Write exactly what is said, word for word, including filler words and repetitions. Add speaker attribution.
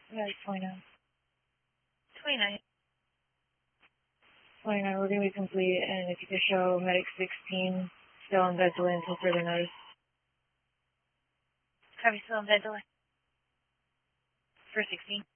Speaker 1: Yeah, it's twenty-nine.
Speaker 2: twenty-nine.
Speaker 1: twenty-nine, we're going to be complete, and if you could show medic sixteen still on vessel until further notice.
Speaker 2: Copy, still on vessel. For sixteen.